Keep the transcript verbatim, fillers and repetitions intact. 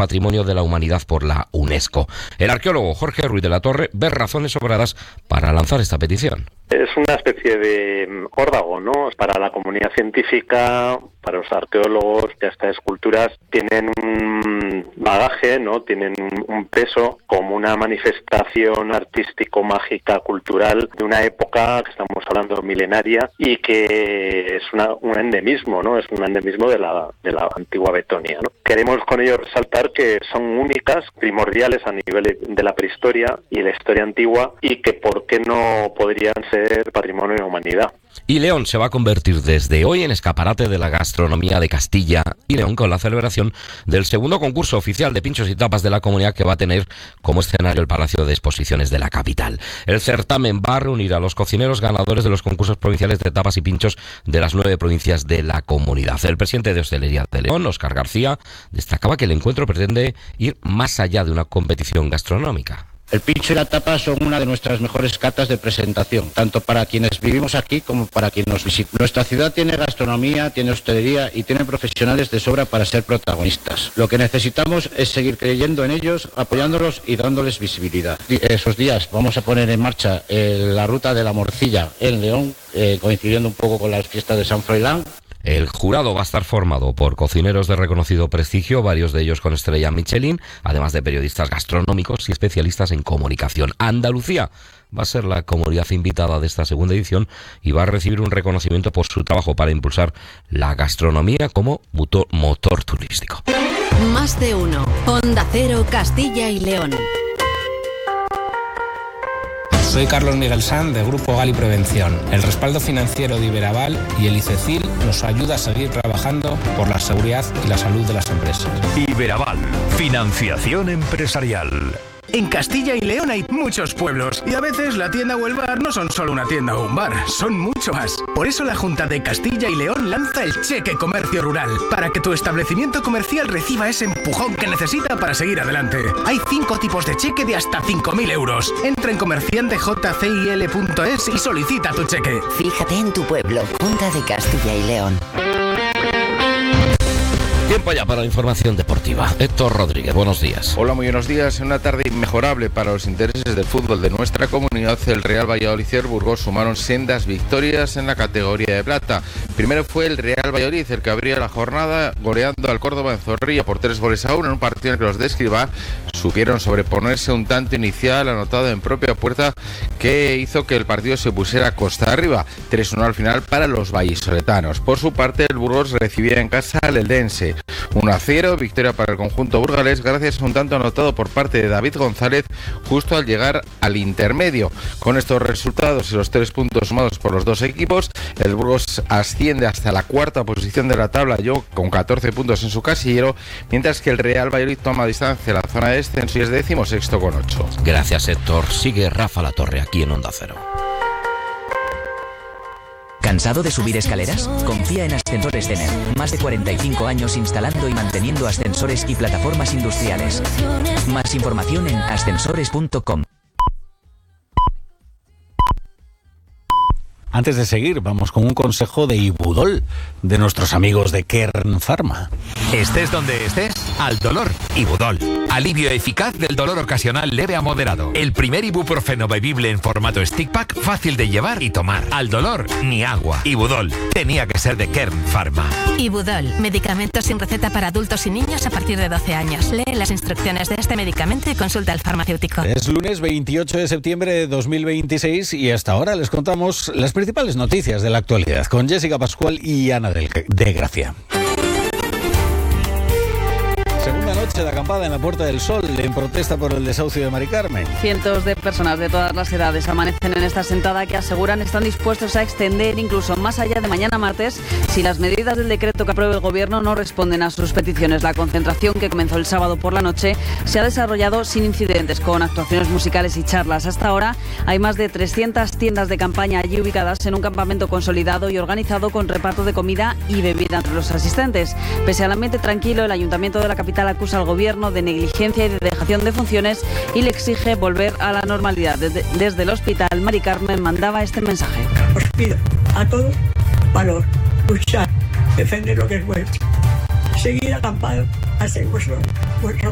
Patrimonio de la Humanidad por la UNESCO. El arqueólogo Jorge Ruiz de la Torre ve razones sobradas para lanzar esta petición. Es una especie de órdago, ¿no? Para la comunidad científica, para los arqueólogos, que estas esculturas tienen un bagaje, ¿no? Tienen un peso como una manifestación artístico, mágica, cultural de una época que estamos hablando milenaria y que es una, un endemismo, ¿no? Es un endemismo de la, de la antigua Betonia, ¿no? Queremos con ello resaltar que son únicas, primordiales a nivel de la prehistoria y la historia antigua y que por qué no podrían ser patrimonio de la humanidad. Y León se va a convertir desde hoy en escaparate de la gastronomía de Castilla y León con la celebración del segundo concurso oficial de pinchos y tapas de la comunidad que va a tener como escenario el Palacio de Exposiciones de la capital. El certamen va a reunir a los cocineros ganadores de los concursos provinciales de tapas y pinchos de las nueve provincias de la comunidad. El presidente de Hostelería de León, Óscar García, destacaba que el encuentro pretende ir más allá de una competición gastronómica. El pincho y la tapa son una de nuestras mejores cartas de presentación, tanto para quienes vivimos aquí como para quienes nos visitan. Nuestra ciudad tiene gastronomía, tiene hostelería y tiene profesionales de sobra para ser protagonistas. Lo que necesitamos es seguir creyendo en ellos, apoyándolos y dándoles visibilidad. Esos días vamos a poner en marcha eh, la ruta de la morcilla en León, eh, coincidiendo un poco con las fiestas de San Froilán. El jurado va a estar formado por cocineros de reconocido prestigio, varios de ellos con estrella Michelin, además de periodistas gastronómicos y especialistas en comunicación. Andalucía va a ser la comunidad invitada de esta segunda edición y va a recibir un reconocimiento por su trabajo para impulsar la gastronomía como motor, motor turístico. Más de uno. Onda Cero, Castilla y León. Soy Carlos Miguel Sanz, de Grupo Gali Prevención. El respaldo financiero de Iberaval y el ICECIL nos ayuda a seguir trabajando por la seguridad y la salud de las empresas. Iberaval, financiación empresarial. En Castilla y León hay muchos pueblos y a veces la tienda o el bar no son solo una tienda o un bar, son mucho más. Por eso la Junta de Castilla y León lanza el Cheque Comercio Rural, para que tu establecimiento comercial reciba ese empujón que necesita para seguir adelante. Hay cinco tipos de cheque de hasta cinco mil euros. Entra en comerciante j c i l punto es y solicita tu cheque. Fíjate en tu pueblo, Junta de Castilla y León. Tiempo ya para la información deportiva. Héctor Rodríguez, buenos días. Hola, muy buenos días. En una tarde inmejorable para los intereses del fútbol de nuestra comunidad, el Real Valladolid y el Burgos sumaron sendas victorias en la categoría de plata. Primero fue el Real Valladolid el que abría la jornada goleando al Córdoba en Zorrilla por tres goles a uno en un partido en el que los de Escribá supieron sobreponerse a un tanto inicial anotado en propia puerta que hizo que el partido se pusiera costa arriba. tres uno al final para los vallisoletanos. Por su parte, el Burgos recibía en casa al Eldense. uno a cero, victoria para el conjunto burgalés gracias a un tanto anotado por parte de David González justo al llegar al intermedio. Con estos resultados y los tres puntos sumados por los dos equipos, el Burgos asciende hasta la cuarta posición de la tabla, yo con catorce puntos en su casillero, mientras que el Real Valladolid toma distancia a la zona de descenso y es décimo sexto con ocho. Gracias, Héctor. Sigue Rafa La Torre aquí en Onda Cero. ¿Cansado de subir escaleras? Confía en Ascensores Cener. Más de cuarenta y cinco años instalando y manteniendo ascensores y plataformas industriales. Más información en ascensores punto com. Antes de seguir, vamos con un consejo de Ibudol, de nuestros amigos de Kern Pharma. Estés donde estés, al dolor, Ibudol. Alivio eficaz del dolor ocasional leve a moderado. El primer ibuprofeno bebible en formato stick pack, fácil de llevar y tomar. Al dolor, ni agua. Ibudol. Tenía que ser de Kern Pharma. Ibudol. Medicamento sin receta para adultos y niños a partir de doce años. Lee las instrucciones de este medicamento y consulta al farmacéutico. Es lunes veintiocho de septiembre de dos mil veintiséis y hasta ahora les contamos las principales noticias de la actualidad con Jessica Pascual y Ana de Gracia. Segunda noche de acampada en la Puerta del Sol en protesta por el desahucio de Mari Carmen. Cientos de personas de todas las edades amanecen en esta sentada que aseguran están dispuestos a extender incluso más allá de mañana martes si las medidas del decreto que apruebe el Gobierno no responden a sus peticiones. La concentración, que comenzó el sábado por la noche, se ha desarrollado sin incidentes, con actuaciones musicales y charlas. Hasta ahora hay más de trescientas tiendas de campaña allí ubicadas en un campamento consolidado y organizado con reparto de comida y bebida entre los asistentes. Pese al ambiente tranquilo, el Ayuntamiento de la capital acusa al Gobierno de negligencia y de dejación de funciones y le exige volver a la normalidad. Desde, desde el hospital, Mari Carmen mandaba este mensaje. Os pido a todos valor, luchar, defender lo que es vuestro, seguir acampados, hacer vuestro, vuestro